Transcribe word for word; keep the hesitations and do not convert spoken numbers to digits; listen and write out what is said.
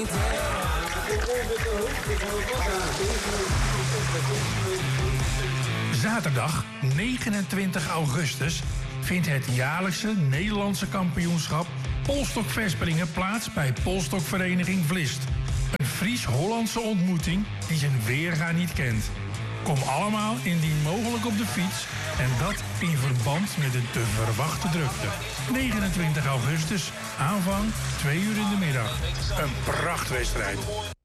Zaterdag negenentwintig augustus vindt het jaarlijkse Nederlandse kampioenschap polstokverspringen plaats bij Polstokvereniging Vlist. Een Fries-Hollandse ontmoeting die zijn weerga niet kent. Kom allemaal indien mogelijk op de fiets en dat in verband met de te verwachte drukte. negenentwintig augustus, aanvang twee uur in de middag. Een prachtwedstrijd.